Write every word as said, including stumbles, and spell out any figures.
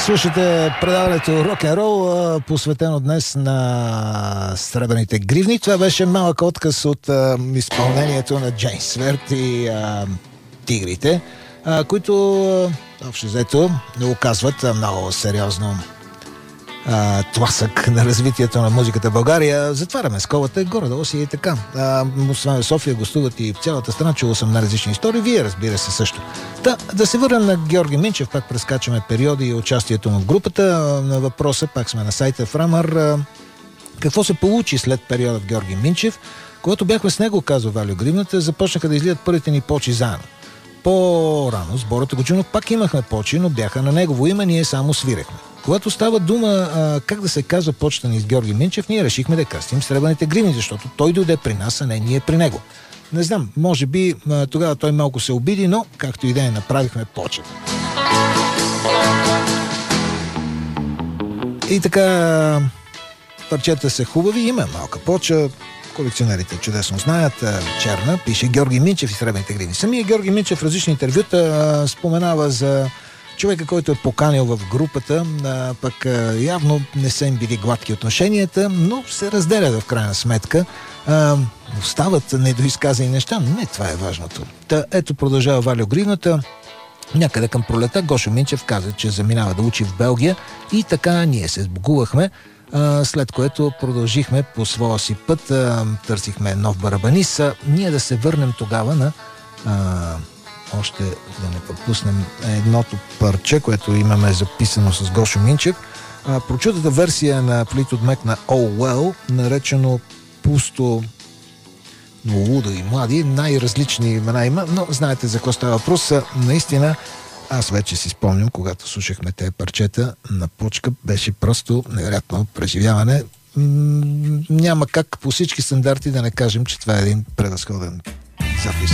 Слушате предаването Рок-н-рол, посветено днес на Сребърните гривни. Това беше малък отказ от а, изпълнението на Джеймс Сверт и а, Тигрите, а, които общо взето не оказват а, много сериозно а, тласък на развитието на музиката в България. Затваряме скобата, горе-долу си и така. А, освен в София гостуват и в цялата страна, чула съм на различни истории, вие разбира се също. Да, да се върнем на Георги Минчев, пак прескачаме периоди и участието му в групата. На въпроса, пак сме на сайта Фрамър. Какво се получи след периода в Георги Минчев? Когато бяхме с него, казва Валю Гривната, започнаха да излизат първите ни почи заедно. По-рано с Бората Годжунов пак имахме почи, но бяха на негово име, ние само свирехме. Когато става дума а, как да се казва почта ни с Георги Минчев, ние решихме да кръстим Сребърните гривни, защото той дойде при нас, а не ние при него. Не знам, може би а, тогава той малко се обиди, но както и да е, направихме почет. И така, парчета са хубави, има малка поча, колекционерите чудесно знаят, черна, пише Георги Минчев и Сребърните гривни. Самия Георги Минчев в различни интервюта а, споменава за човека, който е поканил в групата, а, пък а, явно не са им били гладки отношенията, но се разделят в крайна сметка. А, остават недоизказани неща, но не това е важното. Та, ето продължава Валю Гривната. Някъде към пролета Гошо Минчев каза, че заминава да учи в Белгия и така ние се сбогувахме, а, след което продължихме по своя си път, а, търсихме нов барабанист. А, ние да се върнем тогава на а, още да не пропуснем едното парче, което имаме записано с Гошо Минчев. А, прочутата версия на Fleetwood Mac на Oh Well, наречено Пусто, но лудо и млади, най-различни имена има, но знаете за какво става въпрос. Наистина, аз вече си спомням, когато слушахме тези парчета на почка, беше просто невероятно преживяване. М- няма как по всички стандарти да не кажем, че това е един превъзходен запис.